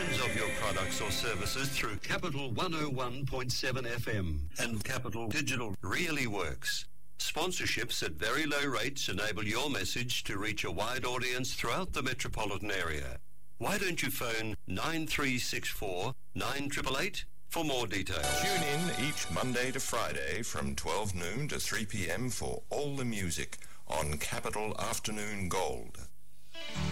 promotions of your products or services through Capital 101.7 FM and Capital Digital really works. Sponsorships at very low rates enable your message to reach a wide audience throughout the metropolitan area. Why don't you phone 9364 9888 for more details? Tune in each Monday to Friday from 12 noon to 3 p.m. for all the music on Capital Afternoon Gold.